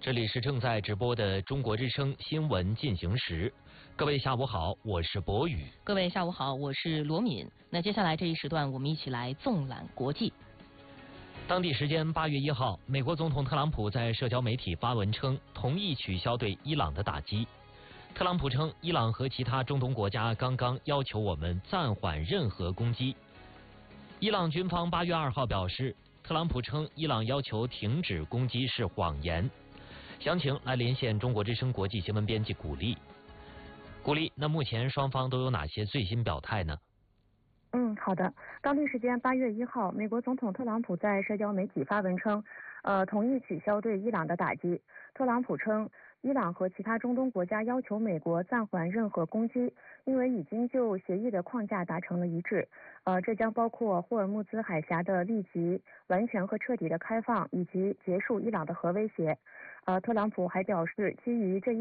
这里是正在直播的中国之声新闻进行时。各位下午好，我是博宇。 各位下午好，我是罗敏。那接下来这一时段，我们一起来纵览国际。 当地时间8月1号，美国总统特朗普在社交媒体发文称，同意取消对伊朗的打击。特朗普称，伊朗和其他中东国家刚刚要求我们暂缓任何攻击。伊朗军方8月2号表示，特朗普称伊朗要求停止攻击是谎言。详情来连线中国之声国际新闻编辑古丽。古丽，那目前双方都有哪些最新表态呢？ 好的。当地时间8月1号，美国总统特朗普在社交媒体发文称，同意取消对伊朗的打击。特朗普称，伊朗和其他中东国家要求美国暂缓任何攻击，因为已经就协议的框架达成了一致。这将包括霍尔木兹海峡的立即、完全和彻底的开放，以及结束伊朗的核威胁。特朗普还表示，基于这一